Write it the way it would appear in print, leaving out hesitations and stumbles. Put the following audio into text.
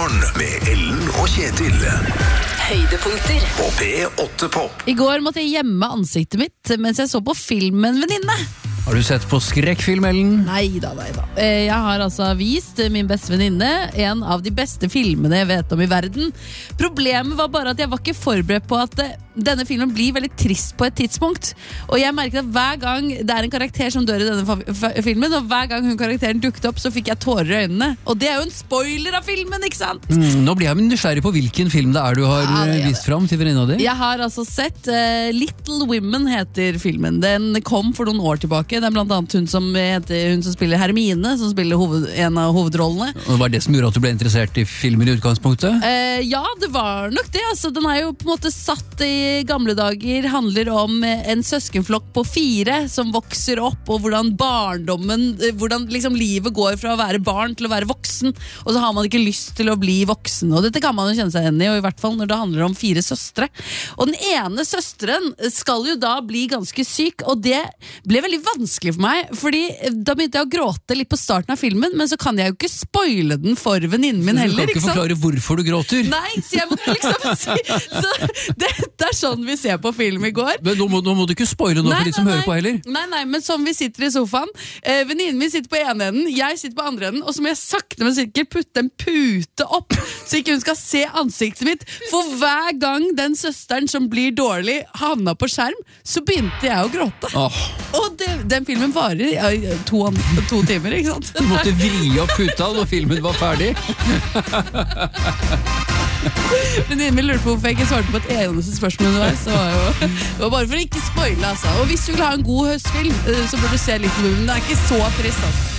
Morgen med Ellen og Kjetil. Høydepunkter På P8 Pop. I går måtte jeg gjemme ansiktet mitt mens jeg så på film med en venninne. Har du sett på skrekkfilm, Ellen? Neida. Jeg har altså vist min beste venninne en av de beste filmene jeg vet om i verden. Problemet var bare at jeg var ikke forberedt på at denne filmen blir veldig trist på et tidspunkt. Og jeg merket at hver gang det er en karakter som dør i denne filmen, og hver gang hun karakteren dukket opp, så fikk jeg tårer i øynene. Og det er jo en spoiler av filmen, ikke sant? Nå blir jeg nysgjerrig på hvilken film det er du har vist fram til venninna di. Jeg har altså sett Little Women heter filmen. Den kom for noen år tilbake. Det er blant annet hun som spiller Hermine, som spiller en av hovedrollene. Og var det som gjorde at du ble interessert i filmen i utgangspunktet? Ja, det var nok det. Altså, den er jo på en måte satt i gamle dager, handler om en søskenflokk på 4 som vokser opp, og hvordan hvordan liksom livet går fra å være barn til å være voksen, og så har man ikke lyst til å bli voksen. Og dette kan man jo kjenne seg igjen i, og i hvert fall når det handler om 4 søstre. Og den ene søsteren skal jo da bli ganske syk, og det ble veldig vanskelig for meg, fordi da begynte jeg å gråte litt på starten av filmen, men så kan jeg jo ikke spoile den for venninnen min heller. Du kan ikke forklare hvorfor du gråter. Nei, så jeg måtte liksom si så det er sånn vi ser på film i går. Men nå må du ikke spoile noe for de som hører på heller. Nei, men sånn vi sitter i sofaen. Venninnen min sitter på ene enden, jeg sitter på andre enden, og så må jeg sakte, men sikkert putte en pute opp, så ikke hun skal se ansiktet mitt. For hver gang den søsteren som blir dårlig havna på skjerm, så begynte jeg å gråte. Og den filmen varer 2 timer, ikke sant? Du måtte vri opp puta når filmen var ferdig. Venninnen min lurte på hvorfor jeg ikke svarte på et eneste spørsmål underveis. Det var bare for å ikke spoile, altså. Og hvis du vil ha en god høstfilm, så bør du se litt, men det er ikke så trist, altså.